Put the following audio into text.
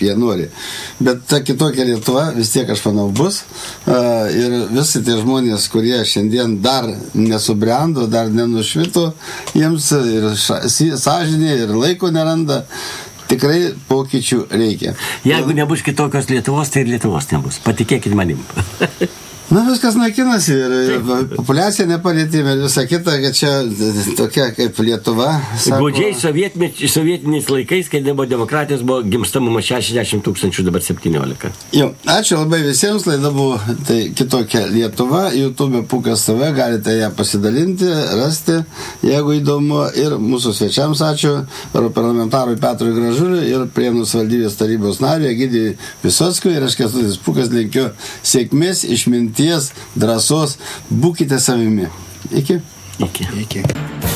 jie nori. Bet ta kitokia Lietuva vis tiek, aš manau, bus. Ir visi tie žmonės, kurie šiandien dar nesubrendo, dar nenušvito, jiems ir sąžinė, ir laiko neranda. Tikrai pokyčių reikia. Jeigu nebus kitokios Lietuvos, tai ir Lietuvos nebus. Patikėkit manim. Na, viskas naikinasi ir populiacija nepalėtėme ir visą kitą, kad čia tokia kaip Lietuva. Godžiai sovietiniais laikais, kai nebuvo demokratijos, buvo gimstamumas 60 000, dabar 17. Jo, ačiū labai visiems, laida buvo tai kitokia Lietuva, YouTube Pūkas TV, galite ją pasidalinti, rasti, jeigu įdomu, ir mūsų svečiams ačiū, europarlamentarui Petrui Gražuliui ir Prienų savivaldybės tarybos nariui Egidijui Visockui, ir aš Kęstutis Pūkas linkiu sėkmės, išminties, drąsos, būkite savimi. Iki. Iki.